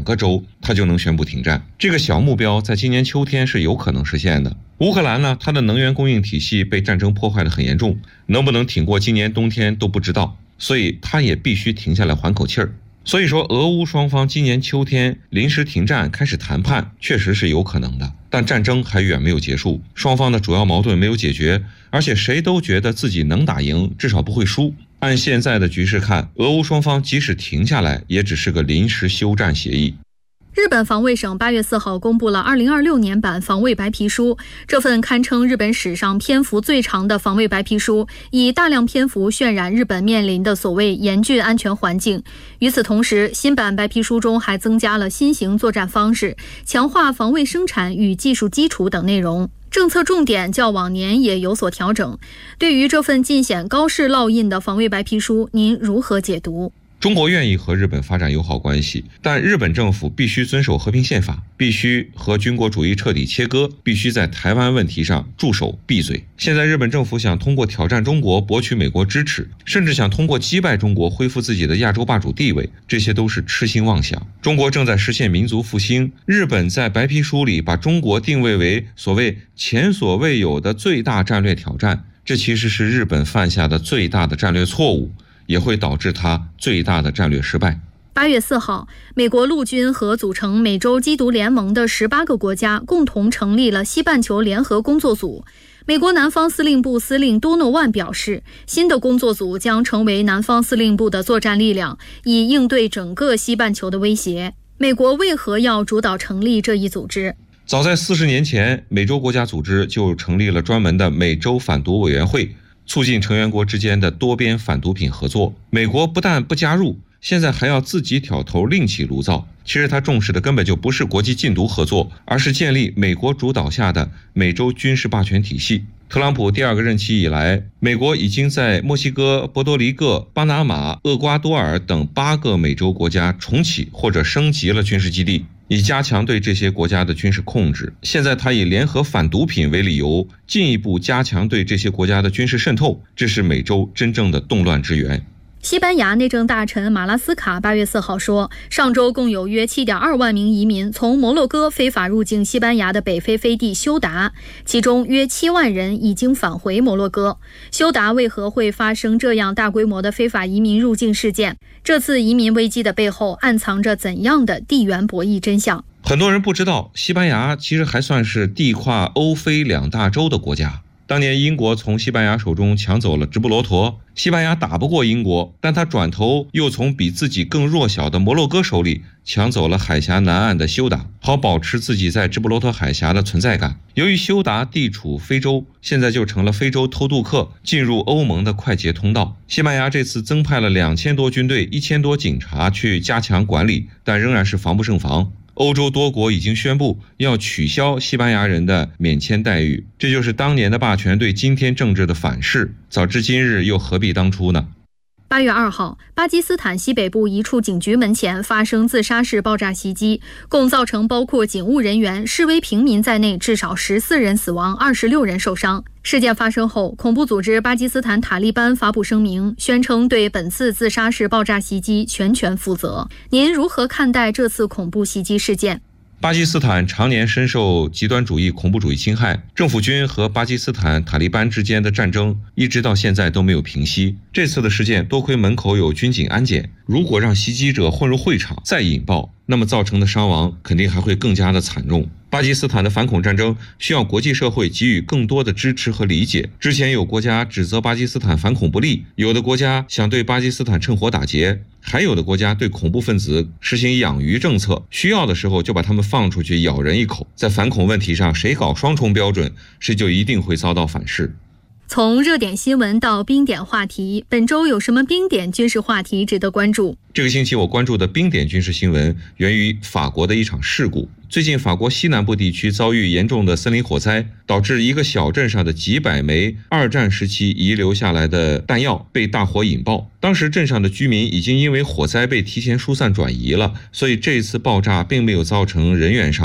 个州，它就能宣布停战。这个小目标在今年秋天是有可能实现的。乌克兰呢，它的能源供应体系被战争破坏得很严重，能不能挺过今年冬天都不知道，所以它也必须停下来缓口气儿。所以说，俄乌双方今年秋天临时停战开始谈判，确实是有可能的。但战争还远没有结束，双方的主要矛盾没有解决，而且谁都觉得自己能打赢，至少不会输。按现在的局势看，俄乌双方即使停下来，也只是个临时休战协议。 日本防卫省8月4号公布了2026年版防卫白皮书，这份堪称日本史上篇幅最长的防卫白皮书，以大量篇幅渲染日本面临的所谓严峻安全环境。与此同时，新版白皮书中还增加了新型作战方式、强化防卫生产与技术基础等内容。政策重点较往年也有所调整。对于这份尽显高市烙印的防卫白皮书，您如何解读？ 中国愿意和日本发展友好关系，但日本政府必须遵守和平宪法，必须和军国主义彻底切割，必须在台湾问题上驻守闭嘴。现在日本政府想通过挑战中国博取美国支持，甚至想通过击败中国恢复自己的亚洲霸主地位，这些都是痴心妄想。中国正在实现民族复兴，日本在白皮书里把中国定位为所谓前所未有的最大战略挑战，这其实是日本犯下的最大的战略错误，也会导致它最大的战略失败。 8月4号，美国陆军和组成美洲缉毒联盟的18个国家共同成立了西半球联合工作组。美国南方司令部司令多诺万表示，新的工作组将成为南方司令部的作战力量，以应对整个西半球的威胁。美国为何要主导成立这一组织？ 早在40年前，美洲国家组织就成立了专门的美洲反毒委员会，促进成员国之间的多边反毒品合作。美国不但不加入，现在还要自己挑头另起炉灶。其实他重视的根本就不是国际禁毒合作，而是建立美国主导下的美洲军事霸权体系。特朗普第2个任期以来，美国已经在墨西哥、波多黎各、巴拿马、厄瓜多尔等8个美洲国家重启或者升级了军事基地，以加强对这些国家的军事控制。现在他以联合反毒品为理由，进一步加强对这些国家的军事渗透，这是美洲真正的动乱之源。 西班牙内政大臣马拉斯卡8月4号说，上周共有约7.2万名移民从摩洛哥非法入境西班牙的北非飞地休达，其中约7万人已经返回摩洛哥。休达为何会发生这样大规模的非法移民入境事件？这次移民危机的背后暗藏着怎样的地缘博弈真相？ 很多人不知道，西班牙其实还算是地跨欧非2大洲的国家。当年英国从西班牙手中抢走了直布罗陀，西班牙打不过英国，但他转头又从比自己更弱小的摩洛哥手里抢走了海峡南岸的休达，好保持自己在直布罗陀海峡的存在感。由于休达地处非洲，现在就成了非洲偷渡客进入欧盟的快捷通道。西班牙这次增派了2000多军队、1000多警察去加强管理，但仍然是防不胜防。欧洲多国已经宣布要取消西班牙人的免签待遇，这就是当年的霸权对今天政治的反噬。早知今日，又何必当初呢 ？8月2号，巴基斯坦西北部一处警局门前发生自杀式爆炸袭击，共造成包括警务人员、示威平民在内至少14人死亡，26人受伤。事件发生后，恐怖组织巴基斯坦塔利班发布声明，宣称对本次自杀式爆炸袭击全权负责。您如何看待这次恐怖袭击事件？ 巴基斯坦常年深受极端主义、恐怖主义侵害，政府军和巴基斯坦塔利班之间的战争一直到现在都没有平息。这次的事件多亏门口有军警安检，如果让袭击者混入会场再引爆，那么造成的伤亡肯定还会更加的惨重。巴基斯坦的反恐战争需要国际社会给予更多的支持和理解。之前有国家指责巴基斯坦反恐不力，有的国家想对巴基斯坦趁火打劫，还有的国家对恐怖分子实行养鱼政策，需要的时候就把他们放出去咬人一口。在反恐问题上，谁搞双重标准，谁就一定会遭到反噬。 从热点新闻到冰点话题，本周有什么冰点军事话题值得关注？ 这个星期我关注的冰点军事新闻源于法国的一场事故。最近法国西南部地区遭遇严重的森林火灾，导致一个小镇上的几百枚2战时期遗留下来的弹药被大火引爆。当时镇上的居民已经因为火灾被提前疏散转移了，所以这次爆炸并没有造成人员伤亡。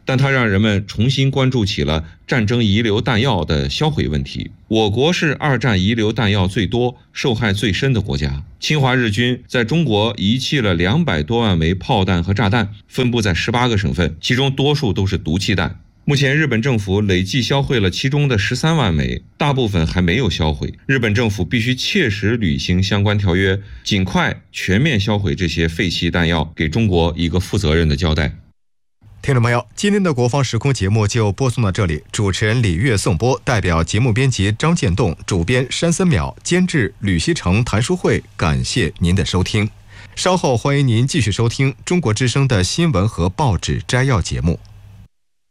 但它让人们重新关注起了战争遗留弹药的销毁问题。我国是二战遗留弹药最多、受害最深的国家。侵华日军在中国遗弃了200多万枚炮弹和炸弹，分布在18个省份，其中多数都是毒气弹。目前日本政府累计销毁了其中的13万枚，大部分还没有销毁。日本政府必须切实履行相关条约，尽快全面销毁这些废弃弹药，给中国一个负责任的交代。 听众朋友，今天的国防时空节目就播送到这里，主持人李月颂播，代表节目编辑张建栋，主编山森淼，监制吕锡成、谭淑慧，感谢您的收听。稍后欢迎您继续收听中国之声的新闻和报纸摘要节目。